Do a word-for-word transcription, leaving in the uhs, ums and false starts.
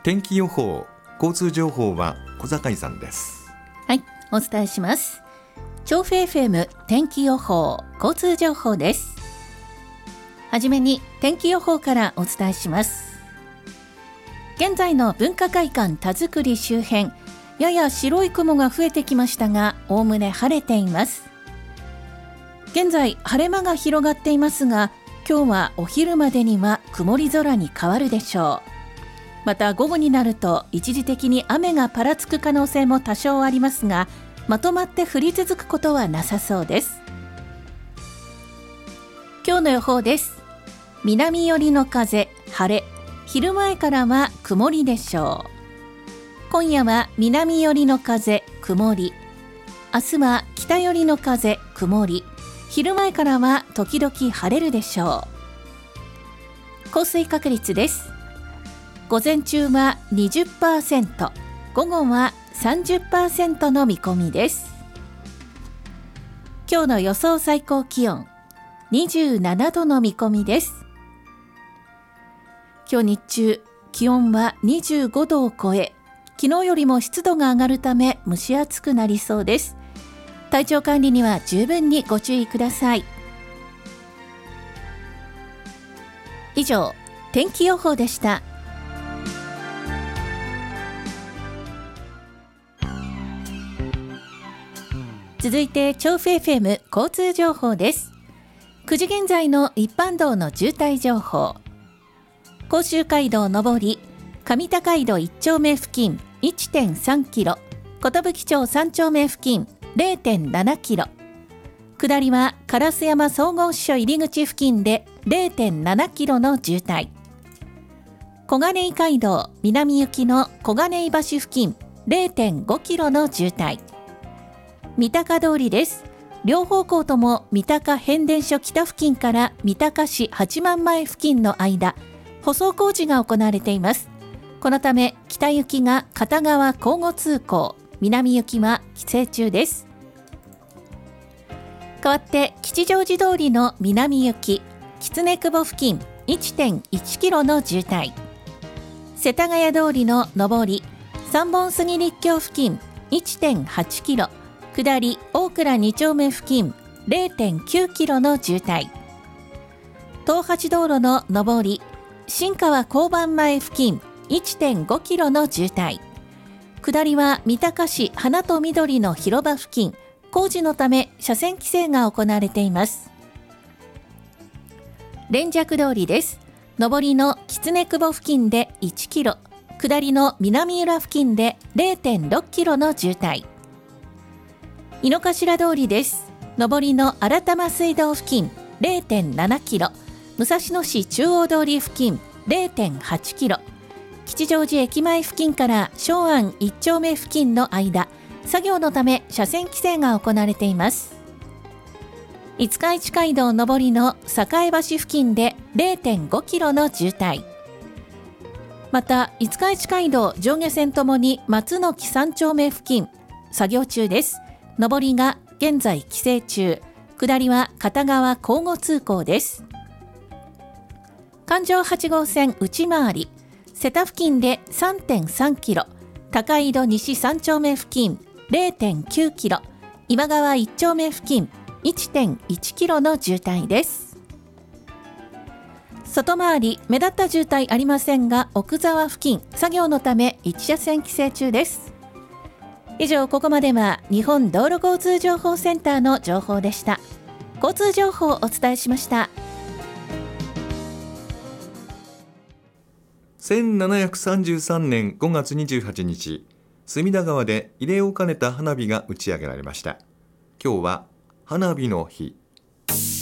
天気予報、交通情報は小坂さんです。 はい、お伝えします。調布 エフエム 天気予報、交通情報です。はじめに天気予報からお伝えします。現在の文化会館田作り周辺、やや白い雲が増えてきましたが、おおむね晴れています。現在晴れ間が広がっていますが、今日はお昼までには曇り空に変わるでしょう。また午後になると一時的に雨がぱらつく可能性も多少ありますが、まとまって降り続くことはなさそうです。今日の予報です。南寄りの風、晴れ、昼前からは曇りでしょう。今夜は南寄りの風、曇り。明日は北寄りの風、曇り。昼前からは時々晴れるでしょう。降水確率です。午前中は にじゅっパーセント、午後は さんじゅっパーセント の見込みです。今日の予想最高気温、にじゅうななどの見込みです。今日日中、気温はにじゅうごどを超え、昨日よりも湿度が上がるため蒸し暑くなりそうです。体調管理には十分にご注意ください。以上、天気予報でした。続いて調布 エフエム 交通情報です。くじ現在の一般道の渋滞情報。甲州街道上り上高井戸いち丁目付近 いってんさんキロ、寿町さん丁目付近 れいてんななキロ、下りは烏山総合支所入り口付近で れいてんななキロの渋滞。小金井街道南行きの小金井橋付近 れいてんごキロの渋滞。三鷹通りです。両方向とも三鷹変電所北付近から三鷹市八幡前付近の間、舗装工事が行われています。このため北行きが片側交互通行、南行きは規制中です。代わって吉祥寺通りの南行き狐久保付近 いってんいちキロの渋滞。世田谷通りの上り三本杉立教付近 いってんはちキロ、下り大倉に丁目付近 れいてんきゅうキロの渋滞。東八道路の上り新川交番前付近 いってんごキロの渋滞。下りは三鷹市花と緑の広場付近、工事のため車線規制が行われています。連雀通りです。上りの狐久保付近でいちキロ、下りの南浦付近で れいてんろくキロの渋滞。井の頭通りです。上りの新玉水道付近 れいてんななキロ、武蔵野市中央通り付近 れいてんはちキロ、吉祥寺駅前付近から松安いち丁目付近の間、作業のため車線規制が行われています。五日市街道上りの栄橋付近で れいてんごキロの渋滞。また五日市街道上下線ともに松の木さん丁目付近作業中です。上りが現在規制中、下りは片側交互通行です。環状はち号線内回り瀬田付近で さんてんさんキロ、高井戸西さん丁目付近 れいてんきゅうキロ、今川いち丁目付近 いってんいちキロの渋滞です。外回り目立った渋滞ありませんが、奥沢付近作業のためいち車線規制中です。以上、ここまでは日本道路交通情報センターの情報でした。交通情報をお伝えしました。 せんななひゃくさんじゅうさんねんごがつにじゅうはちにち、隅田川で慰霊を兼ねた花火が打ち上げられました。今日は花火の日。